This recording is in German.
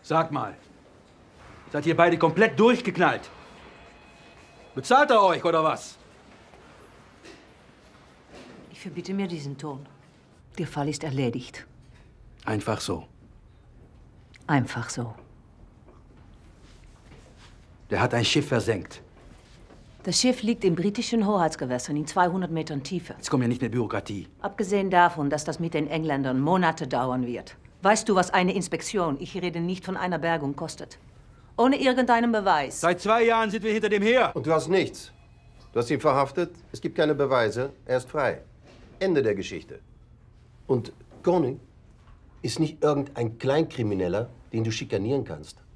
Sag mal, seid ihr beide komplett durchgeknallt? Bezahlt er euch, oder was? Ich verbitte mir diesen Ton. Der Fall ist erledigt. Einfach so. Einfach so. Der hat ein Schiff versenkt. Das Schiff liegt in britischen Hoheitsgewässern in 200 Metern Tiefe. Jetzt kommt ja nicht mehr Bürokratie. Abgesehen davon, dass das mit den Engländern Monate dauern wird. Weißt du, was eine Inspektion, ich rede nicht von einer Bergung, kostet? Ohne irgendeinen Beweis. Seit 2 Jahren sind wir hinter dem her. Und du hast nichts. Du hast ihn verhaftet, es gibt keine Beweise, er ist frei. Ende der Geschichte. Und Corny ist nicht irgendein Kleinkrimineller, den du schikanieren kannst.